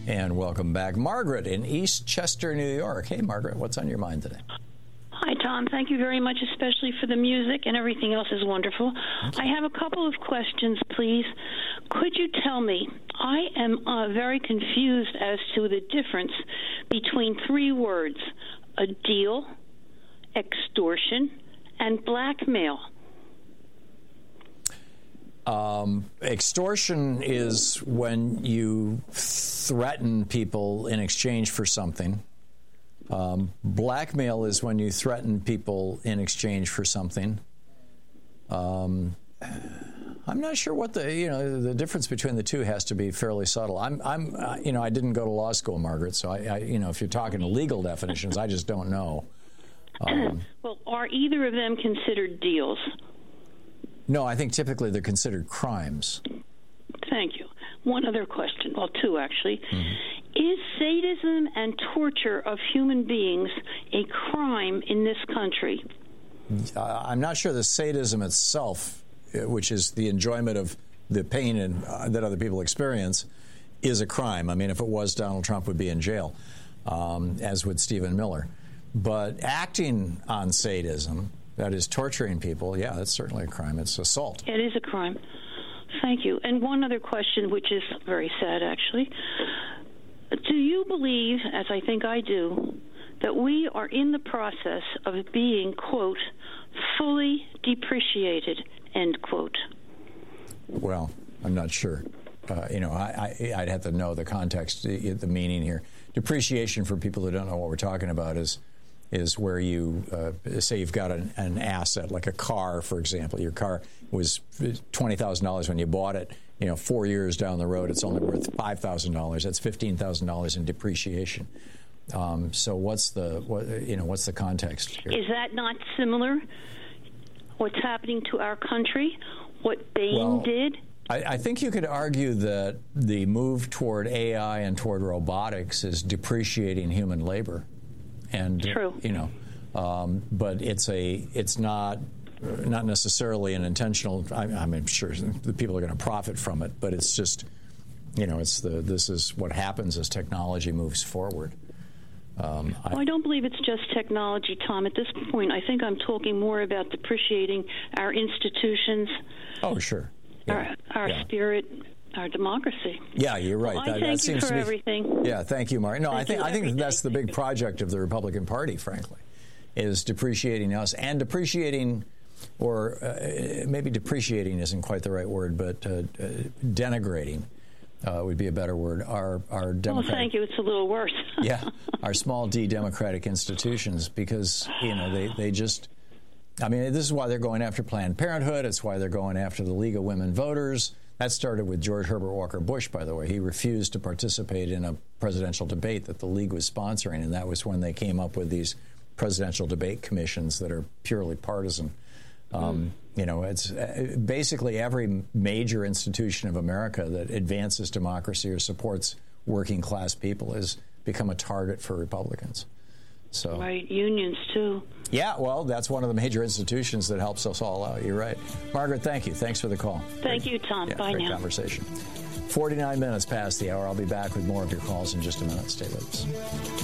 And welcome back. Margaret in East Chester, New York. Hey, Margaret, what's on your mind today? Hi, Tom. Thank you very much, especially for the music, and everything else is wonderful. I have a couple of questions, please. Could you tell me, I am very confused as to the difference between three words, a deal, extortion, and blackmail. Extortion is when you threaten people in exchange for something. Blackmail is when you threaten people in exchange for something. I'm not sure what the difference between the two has to be fairly subtle. I didn't go to law school, Margaret, so if you're talking legal definitions, I just don't know. Well, are either of them considered deals? No, I think typically they're considered crimes. Thank you. One other question, well, two actually. Mm-hmm. Is sadism and torture of human beings a crime in this country? I'm not sure the sadism itself, which is the enjoyment of the pain that other people experience, is a crime. I mean, if it was, Donald Trump would be in jail, as would Stephen Miller. But acting on sadism, that is torturing people, yeah, that's certainly a crime. It's assault. It is a crime. Thank you. And one other question, which is very sad, actually. Do you believe, as I think I do, that we are in the process of being, quote, fully depreciated, end quote? Well, I'm not sure. I'd have to know the context, the meaning here. Depreciation, for people who don't know what we're talking about, is where you say you've got an asset, like a car, for example. Your car was $20,000 when you bought it. 4 years down the road, it's only worth $5,000. That's $15,000 in depreciation. So what's the context here? Is that not similar? What's happening to our country? What Bain did? I think you could argue that the move toward AI and toward robotics is depreciating human labor. And true. But it's not necessarily an intentional. I'm sure the people are going to profit from it, but it's just, this is what happens as technology moves forward. I don't believe it's just technology, Tom. At this point, I think I'm talking more about depreciating our institutions. Oh, sure. Yeah. Our spirit. Our democracy. Yeah, you're right. Well, thank you for everything. Yeah, thank you, Mark. No, I think that's the big project of the Republican Party, frankly, is depreciating us and depreciating, or maybe depreciating isn't quite the right word, but denigrating would be a better word. Our democratic. Well, thank you. It's a little worse. Yeah, our small d democratic institutions, because they just. I mean, this is why they're going after Planned Parenthood. It's why they're going after the League of Women Voters. That started with George Herbert Walker Bush, by the way. He refused to participate in a presidential debate that the League was sponsoring, and that was when they came up with these presidential debate commissions that are purely partisan. It's basically every major institution of America that advances democracy or supports working class people has become a target for Republicans. So, right, unions too. Yeah, well, that's one of the major institutions that helps us all out. You're right. Margaret, thank you. Thanks for the call. Thank you, Tom. Bye great now. Conversation. 49 minutes past the hour. I'll be back with more of your calls in just a minute. Stay with us.